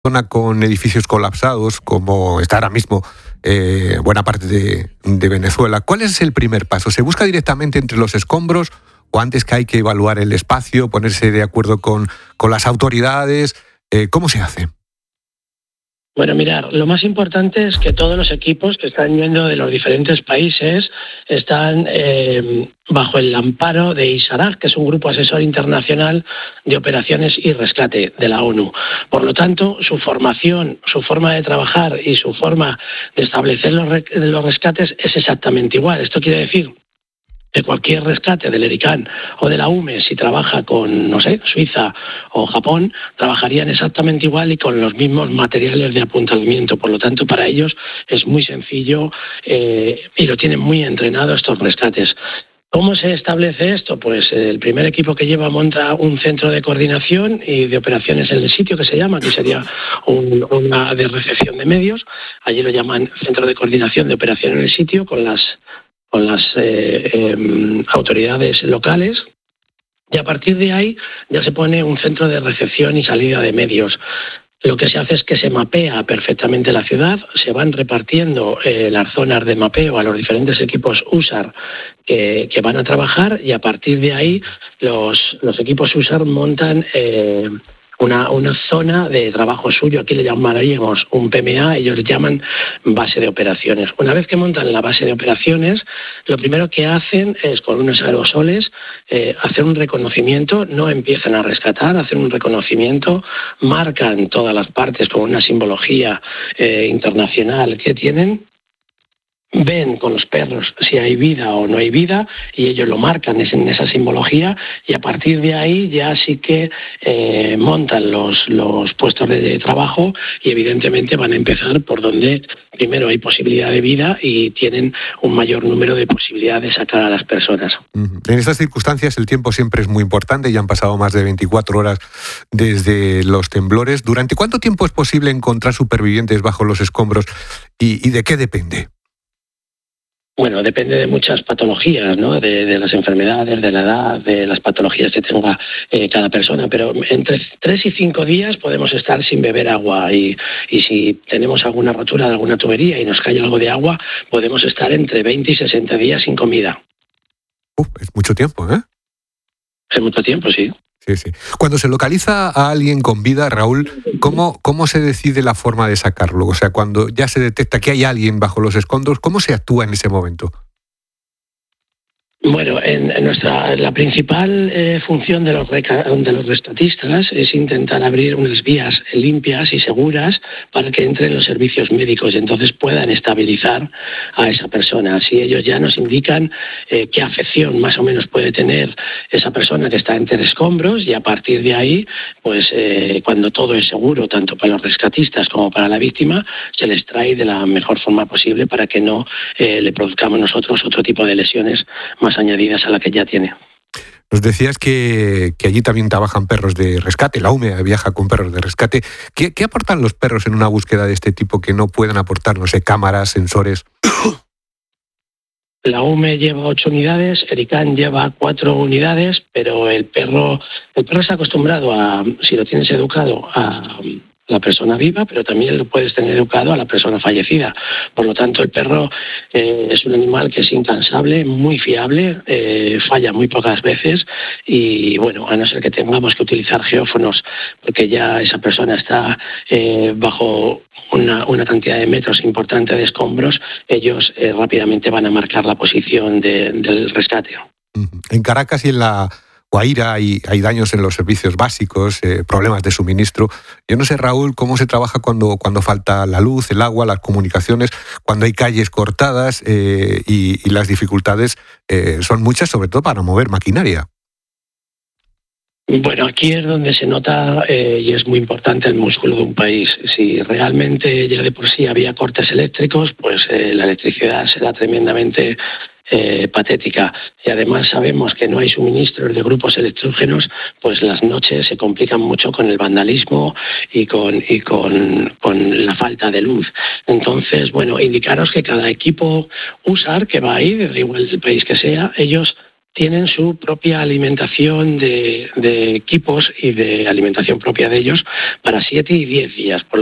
zona con edificios colapsados, como está ahora mismo buena parte de Venezuela, ¿cuál es el primer paso? ¿Se busca directamente entre los escombros o antes que hay que evaluar el espacio, ponerse de acuerdo con las autoridades? ¿Cómo se hace? Bueno, mirar, lo más importante es que todos los equipos que están yendo de los diferentes países están bajo el amparo de ISARAG, que es un grupo asesor internacional de operaciones y rescate de la ONU. Por lo tanto, su formación, su forma de trabajar y su forma de establecer los rescates es exactamente igual. Esto quiere decir que cualquier rescate del ERICAN o de la UME, si trabaja con, no sé, Suiza o Japón, trabajarían exactamente igual y con los mismos materiales de apuntamiento. Por lo tanto, para ellos es muy sencillo y lo tienen muy entrenado estos rescates. ¿Cómo se establece esto? Pues el primer equipo que lleva monta un centro de coordinación y de operaciones en el sitio, que se llama, que sería una de recepción de medios. Allí lo llaman centro de coordinación de operación en el sitio, con las autoridades locales, y a partir de ahí ya se pone un centro de recepción y salida de medios. Lo que se hace es que se mapea perfectamente la ciudad, se van repartiendo las zonas de mapeo a los diferentes equipos USAR que van a trabajar, y a partir de ahí los equipos USAR montan una zona de trabajo suyo. Aquí le llamaríamos un PMA, ellos le llaman base de operaciones. Una vez que montan la base de operaciones, lo primero que hacen es, con unos aerosoles, hacer un reconocimiento. No empiezan a rescatar, hacen un reconocimiento, marcan todas las partes con una simbología internacional que tienen, ven con los perros si hay vida o no hay vida, y ellos lo marcan en esa simbología, y a partir de ahí ya sí que montan los puestos de trabajo, y evidentemente van a empezar por donde primero hay posibilidad de vida y tienen un mayor número de posibilidades de sacar a las personas. En estas circunstancias el tiempo siempre es muy importante, ya han pasado más de 24 horas desde los temblores. ¿Durante cuánto tiempo es posible encontrar supervivientes bajo los escombros y de qué depende? Bueno, depende de muchas patologías, ¿no? De las enfermedades, de la edad, de las patologías que tenga cada persona, pero entre 3 y 5 días podemos estar sin beber agua, y si tenemos alguna rotura de alguna tubería y nos cae algo de agua, podemos estar entre 20 y 60 días sin comida. Es mucho tiempo, ¿eh? Es mucho tiempo, sí. Sí. Cuando se localiza a alguien con vida, Raúl, ¿cómo se decide la forma de sacarlo? O sea, cuando ya se detecta que hay alguien bajo los escombros, ¿cómo se actúa en ese momento? Bueno, la principal función de los rescatistas es intentar abrir unas vías limpias y seguras para que entren los servicios médicos y entonces puedan estabilizar a esa persona. Así ellos ya nos indican qué afección más o menos puede tener esa persona que está entre escombros, y a partir de ahí, pues cuando todo es seguro, tanto para los rescatistas como para la víctima, se les trae de la mejor forma posible para que no le produzcamos nosotros otro tipo de lesiones más añadidas a la que ya tiene. Nos decías que allí también trabajan perros de rescate, la UME viaja con perros de rescate. ¿Qué aportan los perros en una búsqueda de este tipo que no pueden aportar, no sé, cámaras, sensores? La UME lleva 8 unidades, ERICAN lleva 4 unidades, pero el perro está acostumbrado a, si lo tienes educado, a la persona viva, pero también lo puedes tener educado a la persona fallecida. Por lo tanto, el perro es un animal que es incansable, muy fiable, falla muy pocas veces, y bueno, a no ser que tengamos que utilizar geófonos, porque ya esa persona está bajo una cantidad de metros importante de escombros, ellos rápidamente van a marcar la posición del rescate. En Caracas y en la Guaira hay daños en los servicios básicos, problemas de suministro. Yo no sé, Raúl, cómo se trabaja cuando falta la luz, el agua, las comunicaciones, cuando hay calles cortadas y las dificultades son muchas, sobre todo para mover maquinaria. Bueno, aquí es donde se nota y es muy importante el músculo de un país. Si realmente ya de por sí había cortes eléctricos, pues la electricidad será tremendamente patética, y además sabemos que no hay suministros de grupos electrógenos, pues las noches se complican mucho con el vandalismo y con la falta de luz. Entonces, bueno, indicaros que cada equipo USAR que va ahí, desde igual el país que sea, ellos tienen su propia alimentación de equipos y de alimentación propia de ellos para 7 y 10 días. Por